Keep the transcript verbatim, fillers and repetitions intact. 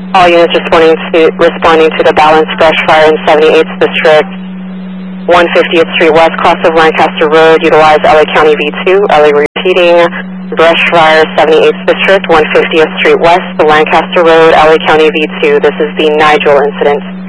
All units responding to, responding to the balanced brush fire in seventy-eighth District, one fiftieth Street West, cross of Lancaster Road, utilize L A County V two. L A repeating, brush fire, seventy-eighth District, one fiftieth Street West, Lancaster Road, L A County V two. This is the Nigel incident.